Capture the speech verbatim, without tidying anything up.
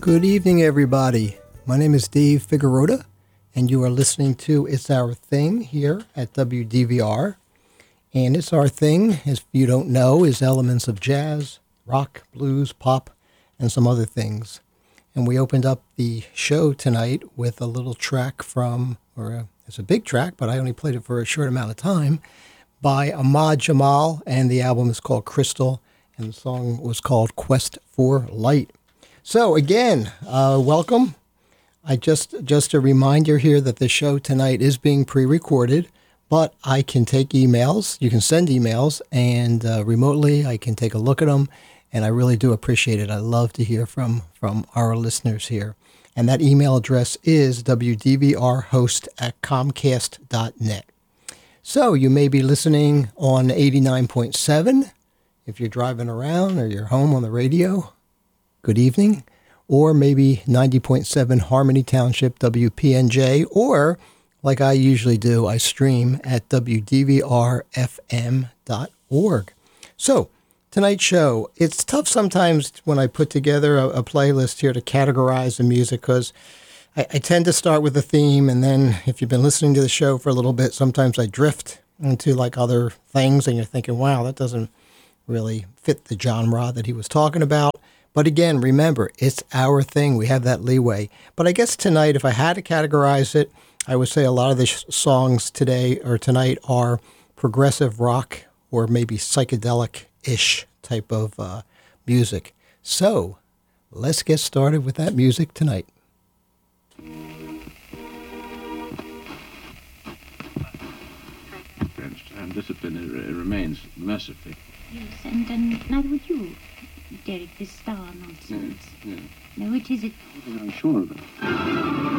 Good evening, everybody. My name is Dave Figueroa, and you are listening to It's Our Thing here at W D V R. And It's Our Thing, if you don't know, is elements of jazz, rock, blues, pop, and some other things. And we opened up the show tonight with a little track from, or a, it's a big track, but I only played it for a short amount of time, by Ahmad Jamal, and the album is called Crystal, and the song was called Quest for Light. So again, uh, welcome. I just just a reminder here that the show tonight is being pre-recorded, but I can take emails. You can send emails, and uh, remotely I can take a look at them, and I really do appreciate it. I love to hear from from our listeners here, and that email address is w d v r host at comcast dot net. So you may be listening on eighty-nine point seven if you're driving around, or you're home on the radio. Good evening. Or maybe ninety point seven Harmony Township, W P N J, or like I usually do, I stream at w d v r f m dot org. So tonight's show, it's tough sometimes when I put together a, a playlist here to categorize the music, because I, I tend to start with a theme, and then if you've been listening to the show for a little bit, sometimes I drift into like other things, and you're thinking, wow, that doesn't really fit the genre that he was talking about. But again, remember, it's our thing. We have that leeway. But I guess tonight, if I had to categorize it, I would say a lot of the sh- songs today or tonight are progressive rock or maybe psychedelic-ish type of uh, music. So let's get started with that music tonight. And discipline it remains mercifully. Yes, and, and neither would you, Derek, this star nonsense. Yes, yes. No, it is it. I'm sure of it.